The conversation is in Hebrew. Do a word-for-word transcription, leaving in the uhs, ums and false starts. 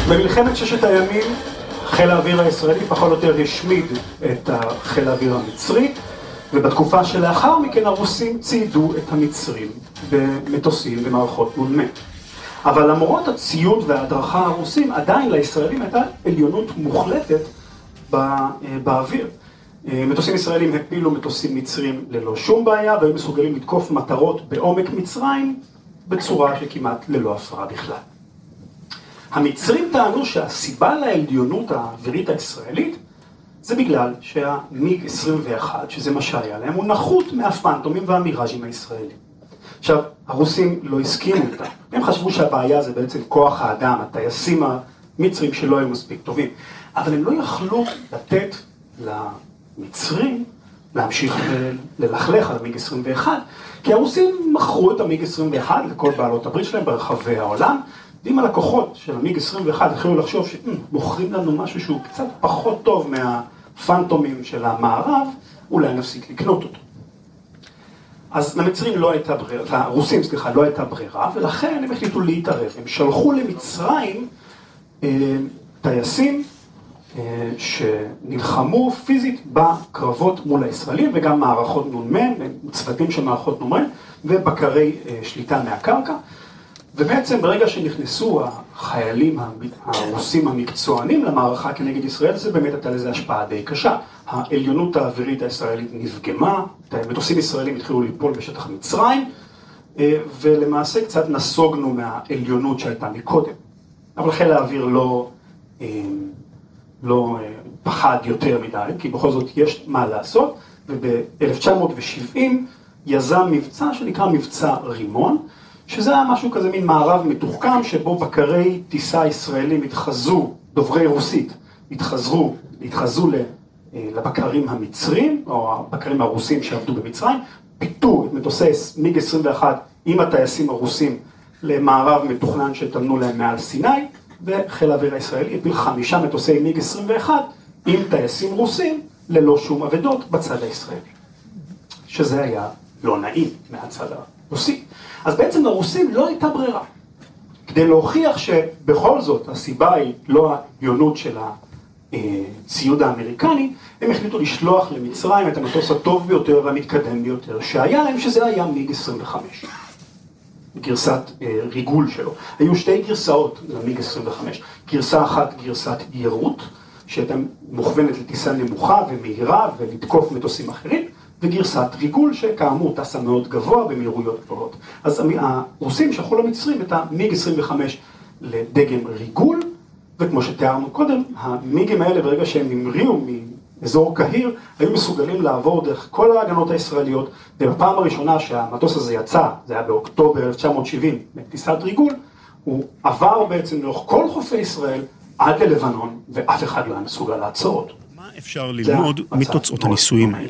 במלחמת ששת הימים, חיל האוויר הישראלי פחות או יותר השמיד את חיל האוויר המצרי, ובתקופה שלאחר מכן הרוסים ציידו את המצרים במטוסים ומערכות נ"מ. אבל למרות הציוד וההדרכה הרוסים, עדיין לישראלים הייתה עליונות מוחלטת באוויר. מטוסים ישראלים הפילו מטוסים מצרים ללא שום בעיה, והיו מסוגלים לתקוף מטרות בעומק מצרים בצורה שכמעט ללא הפרעה בכלל. המצרים טענו שהסיבה לעליונות האווירית הישראלית זה בגלל שהמיג עשרים ואחת, שזה מה שהיה להם, הוא נחות מהפנטומים והמיראז'ים הישראלים. עכשיו, הרוסים לא הסכימו איתם. הם חשבו שהבעיה זה בעצם כוח האדם, הטייסים המצרים שלא היו מספיק טובים. אבל הם לא יכלו לתת למצרים להמשיך ללכלך על המיג עשרים ואחת, כי הרוסים מכרו את המיג עשרים ואחת לכל בעלות הברית שלהם ברחבי העולם, ואם הלקוחות של המיג עשרים ואחת התחילו לחשוב שמוכרים לנו משהו שהוא קצת פחות טוב מהפנטומים של המערב, אולי נפסיק לקנות אותו. אז למצרים לא הייתה ברירה, לרוסים, סליחה, לא הייתה ברירה, ולכן הם החליטו להתערב. הם שלחו למצרים אה, טייסים אה, שנלחמו פיזית בקרבות מול הישראלים, וגם מערכות נ"מ, צוותים של מערכות נ"מ, ובקרי אה, שליטה מהקרקע. ובעצם ברגע שנכנסו החיילים הרוסים המקצוענים למערכה כנגד ישראל, זה באמת הייתה לזה השפעה די קשה. העליונות האווירית הישראלית נפגמה, מטוסים ישראלים התחילו ליפול בשטח מצרים, ולמעשה קצת נסוגנו מהעליונות שהייתה מקודם. אבל חיל האוויר לא, לא פחד יותר מדי, כי בכל זאת יש מה לעשות, וב-אלף תשע מאות שבעים יזם מבצע שנקרא מבצע רימון, שזה היה משהו כזה מין מערב מתוחכם, שבו בקרי טיסה ישראלים התחזו, דוברי רוסית, התחזרו, התחזו לבקרים המצרים, או הבקרים הרוסים שעבדו במצרים, פיתו את מטוסי מיג עשרים ואחת עם הטייסים הרוסים למערב מתוכנן שתמנו להם מעל סיני, וחיל האוויר הישראלי הפיל חמישה מטוסי מיג עשרים ואחת עם טייסים רוסים ללא שום אבדות בצד הישראלי. שזה היה לא נעים מהצד הרוסי. אז בעצם לרוסים לא הייתה ברירה. כדי להוכיח שבכל זאת הסיבה היא לא העליונות של הציוד האמריקני, הם החליטו לשלוח למצרים את המטוס הטוב ביותר והמתקדם ביותר שהיה להם, שזה היה מיג עשרים וחמש. גרסת ריגול שלו. היו שתי גרסאות למיג עשרים וחמש. גרסה אחת, גרסת יירוט, שהייתה מוכוונת לטיסה נמוכה ומהירה ולתקוף מטוסים אחרים, וגרסת ריגול שכאמור טסה מאוד גבוה במהירויות גבוהות. אז הרוסים שלחו למצרים את המיג עשרים וחמש לדגם ריגול, וכמו שתיארנו קודם, המיגים האלה ברגע שהם המריאו מאזור קהיר, היו מסוגלים לעבור דרך כל ההגנות הישראליות, ובפעם הראשונה שהמטוס הזה יצא, זה היה באוקטובר אלף תשע מאות שבעים, בטיסת ריגול, הוא עבר בעצם לאורך כל חופי ישראל עד ללבנון, ואף אחד לא היה מסוגל לעצור אותו. מה אפשר ללמוד מתוצאות הניסויים האלה?